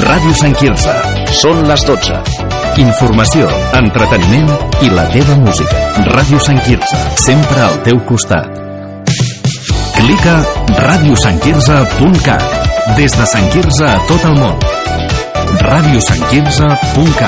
Ràdio Sant Quirze. Són les 12. Informació, entreteniment i la teva música. Ràdio Sant Quirze, sempre al teu costat. Clica radiosantquirze.cat. Des de Sant Quirze a tot el món. radiosantquirze.cat.